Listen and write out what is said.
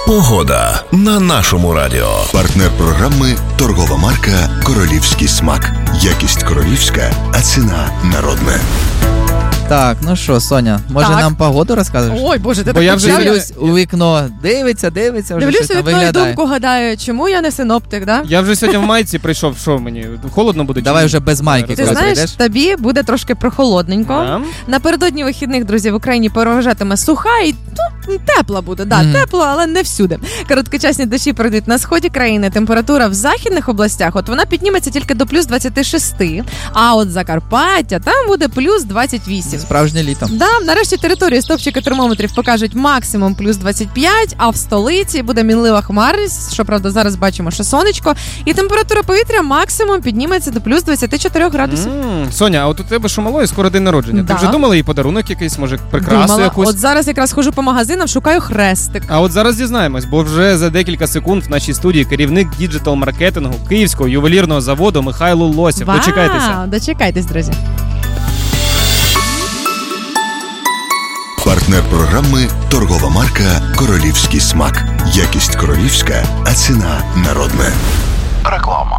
Погода на нашому радіо. Партнер програми – торгова марка «Королівський смак». Якість королівська, а ціна народна. Так, ну що, Соня, може нам погоду розкажеш? Ой, Боже, ти Бо я так вже дивлюсь у вікно, дивиться, вже дивлюсь щось у там вікно і виглядає. думку гадаю, чому я не синоптик, да? Я вже сьогодні в майці прийшов, що мені, холодно буде? Давай вже без майки. Ти знаєш, тобі буде трошки прохолодненько. Напередодні вихідних, друзі, в Україні переважатиме суха і тепла буде, тепло, але не всюди. Короткочасні дощі пройдуть на сході країни. Температура в західних областях, от вона підніметься тільки до плюс 26, а от Закарпаття, там буде плюс 28. Справжнє літо. Да, нарешті території стовпчики термометрів покажуть максимум плюс 25, а в столиці буде мінлива хмарність, що, правда, зараз бачимо, що сонечко, і температура повітря максимум підніметься до плюс 24 градусів. Соня, а от у тебе що малої скоро день народження. Да. Ти вже думала їй подарунок якийсь, може, прикрасу якусь? От зараз якраз хожу по магазинам, шукаю хрестик. А от зараз дізнаємось, бо вже за декілька секунд в нашій студії керівник діджитал-маркетингу Київського ювелірного заводу Михайло Лосєв. Дочекайтеся. Дочекайтесь, друзі. Партнер програми – торгова марка «Королівський смак». Якість королівська, а ціна народна. Реклама.